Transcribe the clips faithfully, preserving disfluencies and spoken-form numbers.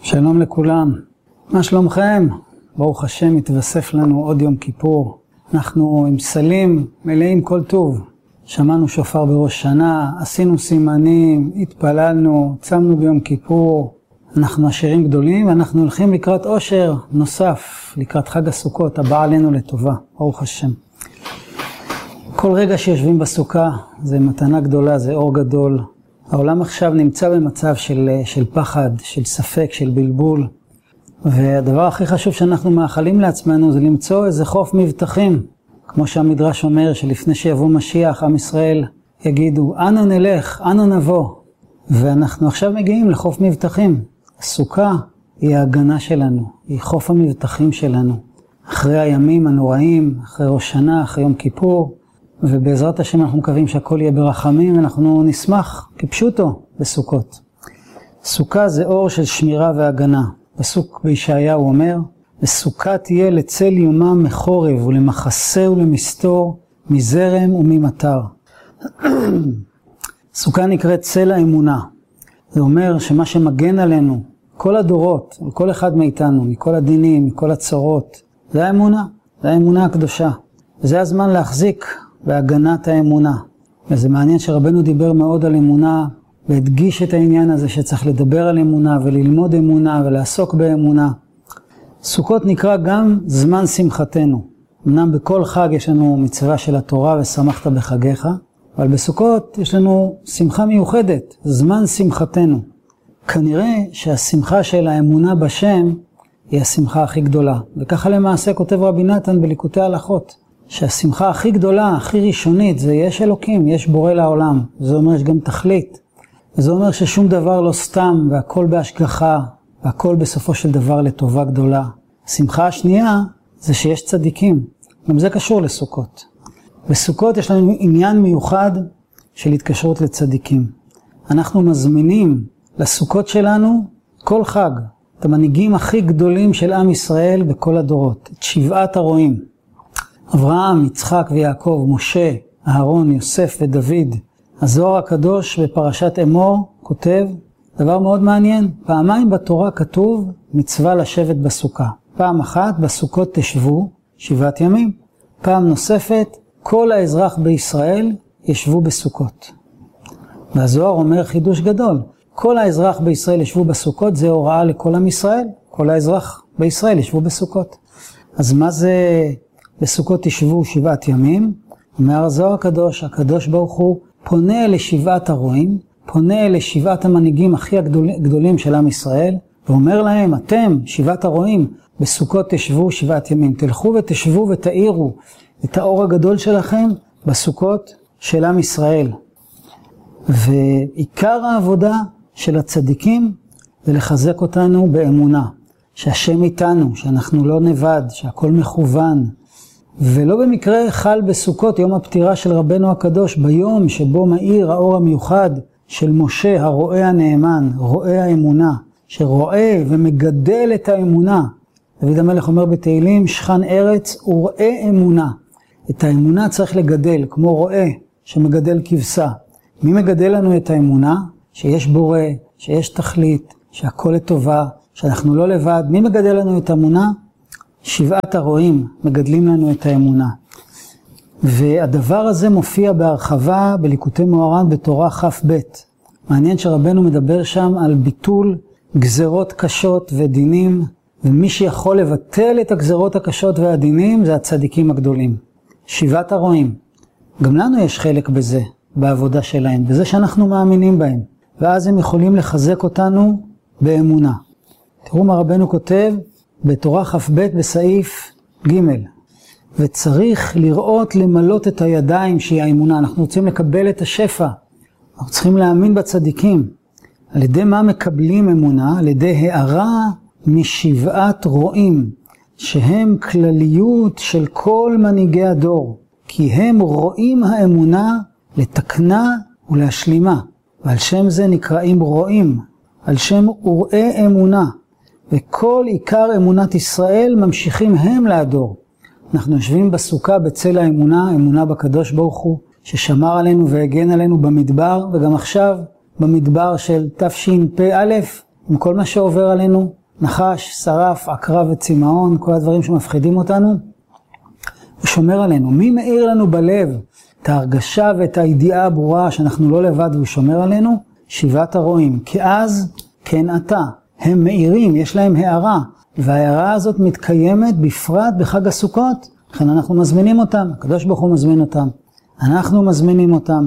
שלום לכולם, מה שלומכם? ברוך השם, מתווסף לנו עוד יום כיפור. אנחנו עם סלים מלאים כל טוב. שמענו שופר בראש שנה, עשינו סימנים, התפללנו, צמנו ביום כיפור. אנחנו עשירים גדולים ואנחנו הולכים לקראת עושר נוסף, לקראת חג הסוכות, הבא עלינו לטובה, ברוך השם. כל רגע שיושבים בסוכה זה מתנה גדולה, זה אור גדול. העולם עכשיו נמצא במצב של, של פחד, של ספק, של בלבול. והדבר הכי חשוב שאנחנו מאחלים לעצמנו זה למצוא איזה חוף מבטחים. כמו שהמדרש אומר שלפני שיבוא משיח, עם ישראל יגידו, אנה נלך, אנה נבוא. ואנחנו עכשיו מגיעים לחוף מבטחים. הסוכה היא ההגנה שלנו, היא חוף המבטחים שלנו. אחרי הימים הנוראים, אחרי ראש שנה, אחרי יום כיפור. ובעזרת השם אנחנו מקווים שהכל יהיה ברחמים, אנחנו נשמח כפשוטו בסוכות. סוכה זה אור של שמירה והגנה. פסוק בישעיהו הוא אומר, וסוכה תהיה לצל יומם מחורב ולמחסה ולמסתור, מזרם וממטר. סוכה נקראת צל האמונה. זה אומר שמה שמגן עלינו, כל הדורות, על כל אחד מאיתנו, מכל הדינים, מכל הצרות, זה האמונה, זה האמונה הקדושה. וזה הזמן להחזיק בהגנת האמונה. וזה מעניין שרבנו דיבר מאוד על אמונה, והדגיש את העניין הזה שצריך לדבר על אמונה וללמוד אמונה ולעסוק באמונה. סוכות נקרא גם זמן שמחתנו. אמנם בכל חג יש לנו מצווה של התורה ושמחת בחגיך, אבל בסוכות יש לנו שמחה מיוחדת, זמן שמחתנו. כנראה שהשמחה של האמונה בשם היא השמחה הכי גדולה. וככה למעשה כותב רבי נתן בליקוטי הלכות. שהשמחה הכי גדולה, הכי ראשונית, זה יש אלוקים, יש בורא לעולם. זה אומר יש גם תכלית. זה אומר ששום דבר לא סתם, והכל בהשגחה, והכל בסופו של דבר לטובה גדולה. השמחה השנייה זה שיש צדיקים. גם זה קשור לסוכות. בסוכות יש לנו עניין מיוחד של התקשרות לצדיקים. אנחנו מזמינים לסוכות שלנו כל חג, את המנהיגים הכי גדולים של עם ישראל בכל הדורות, את שבעת הרועים. אברהם, יצחק ויעקב, משה, אהרון, יוסף ודוד. הזוהר הקדוש בפרשת אמור כותב דבר מאוד מעניין. פעמיים בתורה כתוב מצווה לשבת בסוכה. פעם אחת בסוכות תשבו שבעת ימים. פעם נוספת כל האזרח בישראל ישבו בסוכות. והזוהר אומר חידוש גדול. כל האזרח בישראל ישבו בסוכות, זה הוראה לכל עם ישראל. כל האזרח בישראל ישבו בסוכות. אז מה זה בסוכות תשבו שבעת ימים? אומר הזוהר הקדוש, הקדוש ברוך הוא פונה לשבעת הרועים, פונה לשבעת המנהיגים הכי הגדולים של עם ישראל, ואומר להם, אתם, שבעת הרועים, בסוכות תשבו שבעת ימים. תלכו ותשבו ותאירו את האור הגדול שלכם בסוכות של עם ישראל. ועיקר העבודה של הצדיקים זה לחזק אותנו באמונה, שהשם איתנו, שאנחנו לא נבד, שהכל מכוון. ולא במקרה חל בסוכות יום הפטירה של רבנו הקדוש, ביום שבו מאיר האור המיוחד של משה, הרואה הנאמן, רואה האמונה, שרואה ומגדל את האמונה. דוד המלך אומר בתהילים, שכן ארץ וראה אמונה. את האמונה צריך לגדל, כמו רואה שמגדל כבשה. מי מגדל לנו את האמונה? שיש בורא, שיש תכלית, שהכל לטובה, שאנחנו לא לבד. מי מגדל לנו את האמונה? שבעת הרועים מגדלים לנו את האמונה. והדבר הזה מופיע בהרחבה בליקוטי מוהר"ן בתורה כ"ב. מעניין שרבנו מדבר שם על ביטול גזרות קשות ודינים, ומי שיכול לבטל את הגזרות הקשות והדינים זה הצדיקים הגדולים. שבעת הרועים. גם לנו יש חלק בזה, בעבודה שלהם, בזה שאנחנו מאמינים בהם. ואז הם יכולים לחזק אותנו באמונה. תראו מה רבנו כותב, בתורה כ"ב בסעיף ג' וצריך לראות למלות את הידיים שהיא האמונה. אנחנו רוצים לקבל את השפע. אנחנו צריכים להאמין בצדיקים. על ידי מה מקבלים אמונה? על ידי הערה משבעת רועים, שהם כלליות של כל מנהיגי הדור. כי הם רואים האמונה לתקנה ולהשלימה. ועל שם זה נקראים רועים. על שם וראי אמונה. וכל עיקר אמונת ישראל ממשיכים הם להדור. אנחנו יושבים בסוכה בצל האמונה, אמונה בקדוש ברוך הוא, ששמר עלינו והגן עלינו במדבר, וגם עכשיו במדבר של תשפ"א, עם כל מה שעובר עלינו, נחש, שרף, עקרב וצמאון, כל הדברים שמפחידים אותנו, הוא שומר עלינו. מי מאיר לנו בלב את ההרגשה ואת הידיעה הברורה שאנחנו לא לבד והוא שומר עלינו? שבעת הרועים. כי אז כן אתה. הם מאירים, יש להם הערה, וההערה הזאת מתקיימת בפרט בחג הסוכות, לכן אנחנו מזמינים אותם, הקדוש ברוך הוא מזמין אותם, אנחנו מזמינים אותם.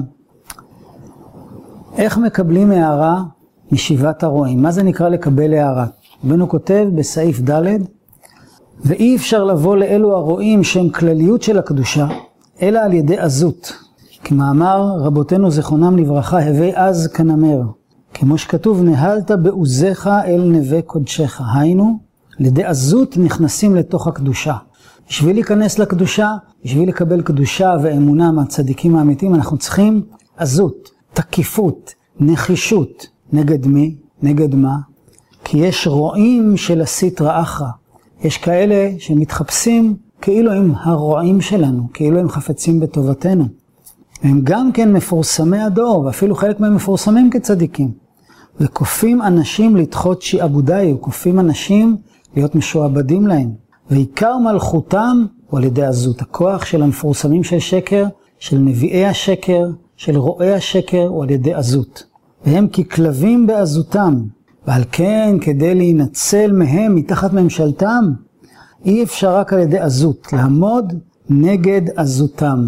איך מקבלים הערה משבעת הרועים? מה זה נקרא לקבל הערה? רבנו כותב בסעיף ד' ואי אפשר לבוא לאלו הרועים שהם כלליות של הקדושה, אלא על ידי עזות. כמאמר רבותינו זכרונם לברכה, הווי עז כנמר. כמו שכתוב, נהלת בעוזך אל נווה קודשך. היינו, לידי עזות נכנסים לתוך הקדושה. בשביל להיכנס לקדושה, בשביל לקבל קדושה ואמונה מהצדיקים האמיתיים, אנחנו צריכים עזות, תקיפות, נחישות. נגד מי? נגד מה? כי יש רועים של הסטרא אחרא. יש כאלה שמתחפשים כאילו הם הרועים שלנו, כאילו הם חפצים בטובתנו. הם גם כן מפורסמי הדור, ואפילו חלק מהם מפורסמים כצדיקים. וכופים אנשים לדחות שעבודי, וכופים אנשים להיות משועבדים להם. ועיקר מלכותם הוא על ידי עזות. הכוח של המפורסמים של שקר, של נביאי השקר, של רואי השקר, הוא על ידי עזות. והם ככלבים בעזותם, ועל כן כדי להינצל מהם מתחת ממשלתם, אי אפשר רק על ידי עזות, לעמוד נגד עזותם.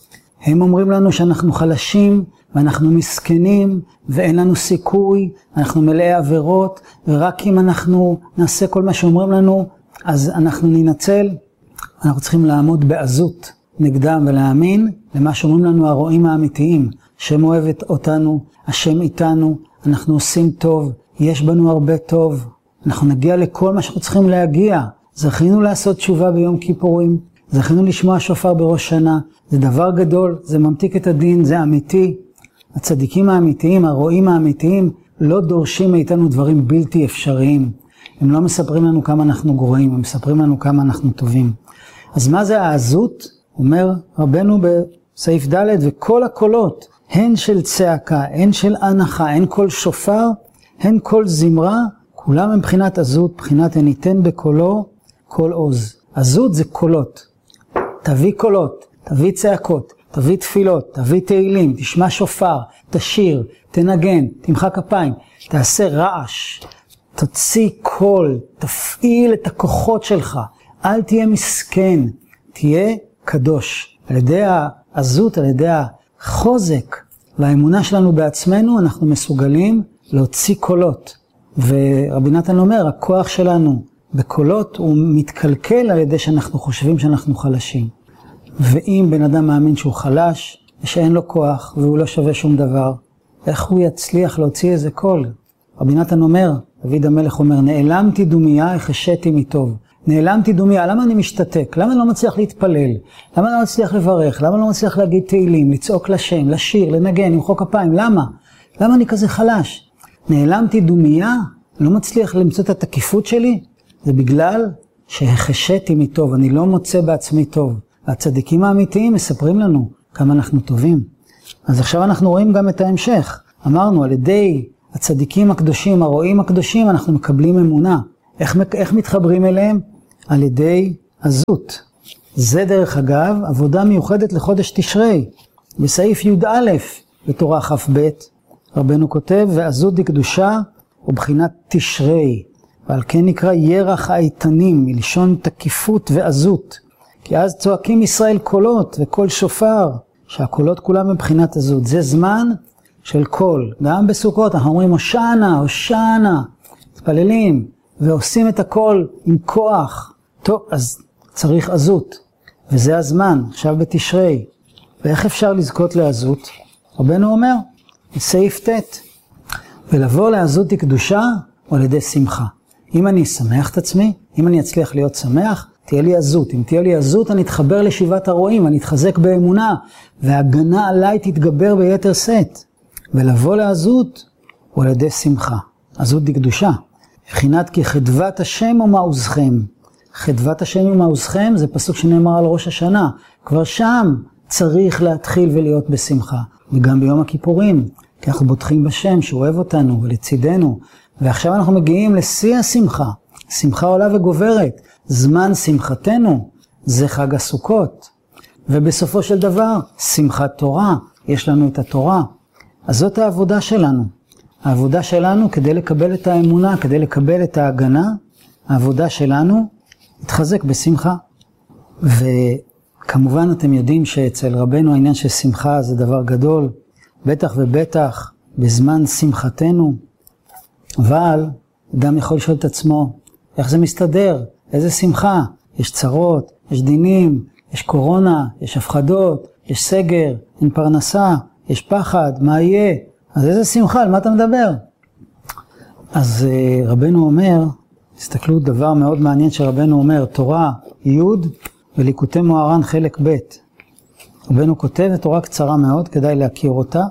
הם אומרים לנו שאנחנו חלשים, ואנחנו מסכנים, ואין לנו סיכוי, אנחנו מלאי עבירות, ורק אם אנחנו נעשה כל מה שאומרים לנו, אז אנחנו ננצל. אנחנו צריכים לעמוד בעזות נגדם, ולהאמין למה שאומרים לנו הרועים האמיתיים. השם אוהב אותנו, השם איתנו, אנחנו עושים טוב, יש בנו הרבה טוב, אנחנו נגיע לכל מה שאנחנו צריכים להגיע. זכינו לעשות תשובה ביום כיפורים, זכינו לשמוע שופר בראש שנה, זה דבר גדול, זה ממתיק את הדין, זה אמיתי. הצדיקים האמיתיים, הרועים האמיתיים, לא דורשים מאיתנו דברים בלתי אפשריים. הם לא מספרים לנו כמה אנחנו גרועים, הם מספרים לנו כמה אנחנו טובים. אז מה זה העזות? אומר רבנו בסעיף ד' וכל הקולות, הן של צעקה, הן של הנחה, הן כל שופר, הן כל זמרה, כולם הם בחינת עזות, בחינת הניתן בקולו כל עוז. עזות זה קולות. תביא קולות, תביא צעקות, תביא תפילות, תביא תהילים, תשמע שופר, תשיר, תנגן, תמחא כפיים, תעשה רעש, תוציא קול, תפעיל את הכוחות שלך, אל תהיה מסכן, תהיה קדוש. על ידי העזות, על ידי החוזק והאמונה שלנו בעצמנו, אנחנו מסוגלים להוציא קולות. ורבי נתן אומר, הכוח שלנו בקולות הוא מתקלקל על ידי שאנחנו חושבים שאנחנו חלשים. ואם בן אדם מאמין שהוא חלש, ושאין לו כוח והוא לא שווה שום דבר, איך הוא יצליח להוציא איזה קול? רבי נתן אומר, דוד המלך אומר, נעלמתי דומיה, החשתי מטוב. נעלמתי דומיה, למה אני משתתק? למה אני לא מצליח להתפלל? למה אני לא מצליח לברך? למה אני לא מצליח להגיד תהילים, לצעוק לשם, לשיר, לנגן, למחוא כפיים? למה? למה אני כזה חלש? נעלמתי דומיה, אני לא מצליח למצוא את התקיפות שלי? זה בגלל שהחשתי מטוב, אני לא מוצא בעצמי טוב. הצדיקים האמיתיים מספרים לנו כמה אנחנו טובים. אז עכשיו אנחנו רואים גם את ההמשך. אמרנו, על ידי הצדיקים הקדושים, הרועים הקדושים, אנחנו מקבלים אמונה. איך, איך מתחברים אליהם? על ידי עזות. זה דרך אגב, עבודה מיוחדת לחודש תשרי. בסעיף י"א בתורה כ"ב, רבנו כותב, ועזות דקדושה ובחינת תשרי. ועל כן נקרא ירח האיתנים, מלשון תקיפות ועזות. כי אז צועקים ישראל קולות וקול שופר, שהקולות כולם מבחינת עזות. זה זמן של קול. גם בסוכות אנחנו אומרים, הושענא, הושענא, מתפללים, ועושים את הקול עם כוח. טוב, אז צריך עזות. וזה הזמן, עכשיו בתשרי. ואיך אפשר לזכות לעזות? רבנו אומר, בסעיף ט', ולבוא לעזות לקדושה או על ידי שמחה. אם אני אשמח את עצמי, אם אני אצליח להיות שמח, תהיה לי עזות. אם תהיה לי עזות, אני אתחבר לשבעת הרועים, אני אתחזק באמונה, וההגנה עליי תתגבר ביתר שאת. ולבוא לעזות או על ידי שמחה. עזות דקדושה. בחינת כי חדבת השם ומעוזכם. חדבת השם ומעוזכם זה פסוק שנאמר על ראש השנה. כבר שם צריך להתחיל ולהיות בשמחה. וגם ביום הכיפורים, כי אנחנו בוטחים בשם שהוא אוהב אותנו ולצידנו, ועכשיו אנחנו מגיעים לשיא השמחה. שמחה עולה וגוברת. זמן שמחתנו זה חג הסוכות. ובסופו של דבר, שמחת תורה, יש לנו את התורה. אז זאת העבודה שלנו. העבודה שלנו כדי לקבל את האמונה, כדי לקבל את ההגנה, העבודה שלנו התחזק בשמחה. וכמובן אתם יודעים שאצל רבנו העניין של שמחה זה דבר גדול, בטח ובטח בזמן שמחתנו. אבל אדם יכול לשאול את עצמו, איך זה מסתדר? איזה שמחה? יש צרות, יש דינים, יש קורונה, יש הפחדות, יש סגר, אין פרנסה, יש פחד, מה יהיה? אז איזה שמחה, על מה אתה מדבר? אז רבנו אומר, תסתכלו דבר מאוד מעניין שרבנו אומר, תורה י' וליקוטי מוהר"ן חלק ב'. רבנו כותב תורה קצרה מאוד, כדאי להכיר אותה,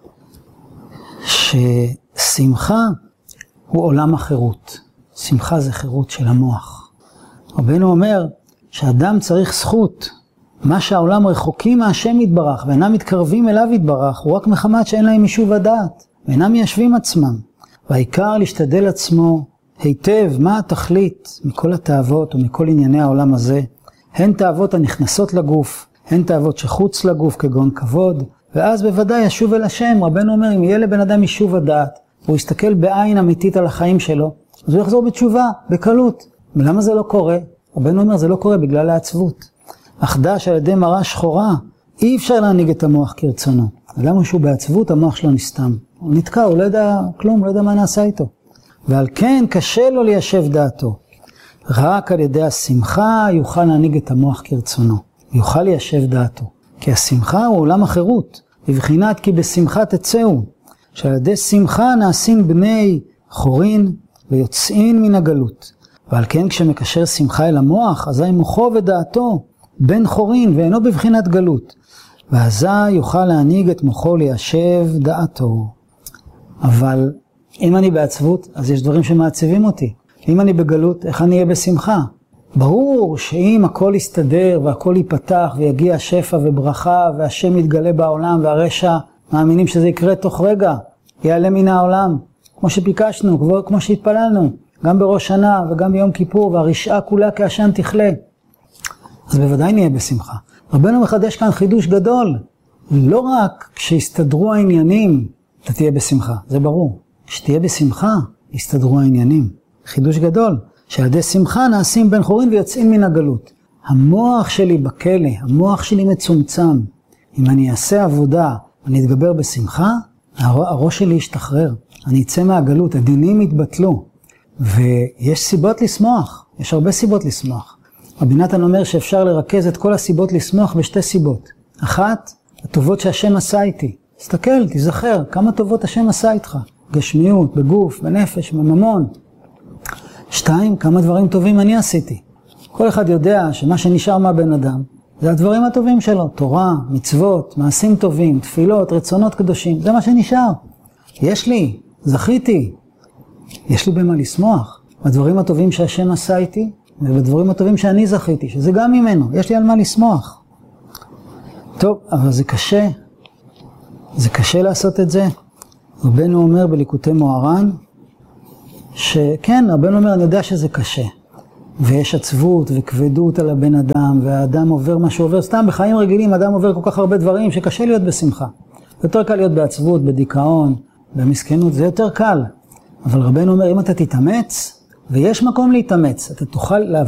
ששמחה הוא עולם החירות. שמחה זה חירות של המוח. רבנו אומר שאדם צריך זכות. מה שהעולם רחוקים מהשם יתברך ואינם מתקרבים אליו יתברך, הוא רק מחמת שאין להם יישוב הדעת, ואינם מיישבים עצמם. והעיקר להשתדל עצמו היטב מה התכלית מכל התאוות ומכל ענייני העולם הזה. הן תאוות הנכנסות לגוף, הן תאוות שחוץ לגוף כגון כבוד, ואז בוודאי ישוב אל השם. רבנו אומר, אם יהיה לבן אדם יישוב הדעת, הוא יסתכל בעין אמיתית על החיים שלו, אז הוא יחזור בתשובה, בקלות. ולמה זה לא קורה? רבנו אומר, זה לא קורה בגלל העצבות. החדש על ידי מראה שחורה, אי אפשר להנהיג את המוח כרצונו. אדם שהוא בעצבות, המוח שלו נסתם. הוא נתקע, הוא לא יודע כלום, לא יודע מה נעשה איתו. ועל כן קשה לו ליישב דעתו. רק על ידי השמחה יוכל להנהיג את המוח כרצונו. יוכל ליישב דעתו. כי השמחה הוא עולם החירות. בבחינת כי בשמחה תצאו. שעל ידי שמחה נעשים בני חורין ויוצאים מן הגלות. ועל כן כשמקשר שמחה אל המוח, אזי מוחו ודעתו בן חורין ואינו בבחינת גלות. ואזי יוכל להנהיג את מוחו ליישב דעתו. אבל אם אני בעצבות, אז יש דברים שמעציבים אותי. אם אני בגלות, איך אני אהיה בשמחה? ברור שאם הכל יסתדר והכל ייפתח ויגיע שפע וברכה והשם יתגלה בעולם והרשע מאמינים שזה יקרה תוך רגע, יעלה מן העולם, כמו שביקשנו, כמו שהתפללנו, גם בראש שנה וגם ביום כיפור, והרשעה כולה כעשן תכלה. אז בוודאי נהיה בשמחה. רבנו מחדש כאן חידוש גדול. לא רק כשיסתדרו העניינים, אתה תהיה בשמחה, זה ברור. כשתהיה בשמחה, יסתדרו העניינים. חידוש גדול, שעל ידי שמחה נעשים בן חורין ויוצאים מן הגלות. המוח שלי בכלא, המוח שלי מצומצם. אם אני אעשה עבודה, אני אתגבר בשמחה, הראש שלי ישתחרר. אני אצא מהגלות, הדינים יתבטלו. ויש סיבות לשמוח, יש הרבה סיבות לשמוח. רבי נתן אומר שאפשר לרכז את כל הסיבות לשמוח בשתי סיבות. אחת, הטובות שהשם עשה איתי. תסתכל, תזכר, כמה טובות השם עשה איתך. גשמיות, בגוף, בנפש, בממון. שתיים, כמה דברים טובים אני עשיתי. כל אחד יודע שמה שנשאר מהבן אדם, זה הדברים הטובים שלו. תורה, מצוות, מעשים טובים, תפילות, רצונות קדושים. זה מה שנשאר. יש לי, זכיתי. יש לי במה לשמוח. בדברים הטובים שהשם עשה איתי, ובדברים הטובים שאני זכיתי, שזה גם ממנו. יש לי על מה לשמוח. טוב, אבל זה קשה. זה קשה לעשות את זה. רבנו אומר בליקוטי מוהר"ן, שכן, רבנו אומר, אני יודע שזה קשה. ויש עצבות וכבדות על הבן אדם, והאדם עובר מה שעובר. סתם בחיים רגילים, אדם עובר כל כך הרבה דברים שקשה להיות בשמחה. יותר קל להיות בעצבות, בדיכאון, במסכנות, זה יותר קל. אבל רבנו אומר, אם אתה תתאמץ, ויש מקום להתאמץ, אתה תוכל